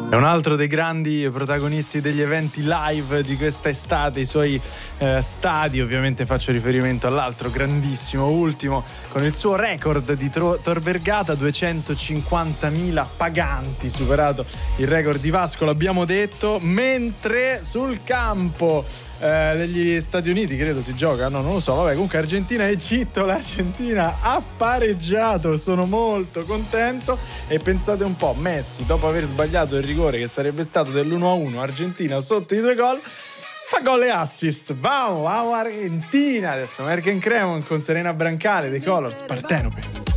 È un altro dei grandi protagonisti degli eventi live di questa estate, i suoi stadi. Ovviamente faccio riferimento all'altro grandissimo ultimo, con il suo record di Tor Vergata, 250.000 paganti, superato il record di Vasco, l'abbiamo detto. Mentre sul campo degli Stati Uniti credo si gioca, no, non lo so, vabbè, comunque Argentina-Egitto, l'Argentina ha pareggiato, sono molto contento. E pensate un po', Messi, dopo aver sbagliato il rigore che sarebbe stato dell'1-1, Argentina sotto i 2 gol, fa gol e assist. Vamos Argentina. Adesso Merken Cremon con Serena Brancale dei Colors, Partenope.